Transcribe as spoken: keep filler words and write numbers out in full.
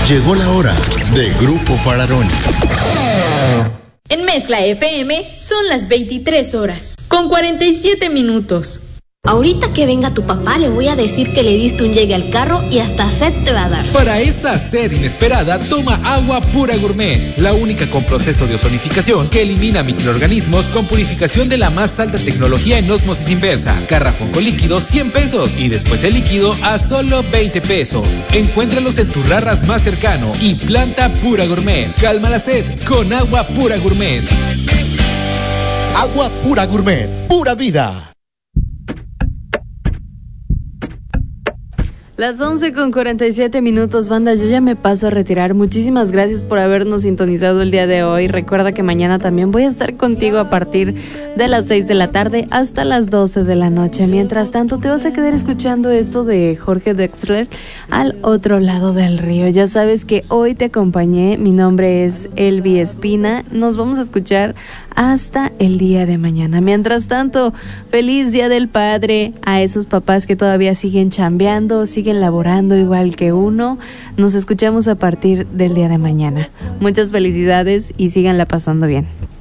Llegó la hora de Grupo Fararoni. En Mezcla F M son las veintitrés horas, con cuarenta y siete minutos. Ahorita que venga tu papá le voy a decir que le diste un llegue al carro y hasta sed te va a dar. Para esa sed inesperada, toma Agua Pura Gourmet, la única con proceso de ozonificación que elimina microorganismos con purificación de la más alta tecnología en ósmosis inversa. Garrafón con líquido cien pesos y después el líquido a solo veinte pesos. Encuéntralos en tu Rarras más cercano y planta Pura Gourmet. Calma la sed con Agua Pura Gourmet. Agua Pura Gourmet, pura vida. Las once con cuarenta y siete minutos, banda, yo ya me paso a retirar. Muchísimas gracias por habernos sintonizado el día de hoy. Recuerda que mañana también voy a estar contigo a partir de las seis de la tarde hasta las doce de la noche. Mientras tanto, te vas a quedar escuchando esto de Jorge Drexler, Al otro lado del río. Ya sabes que hoy te acompañé. Mi nombre es Elvi Espina. Nos vamos a escuchar hasta el día de mañana. Mientras tanto, feliz Día del Padre a esos papás que todavía siguen chambeando, siguen laborando igual que uno. Nos escuchamos a partir del día de mañana. Muchas felicidades y síganla pasando bien.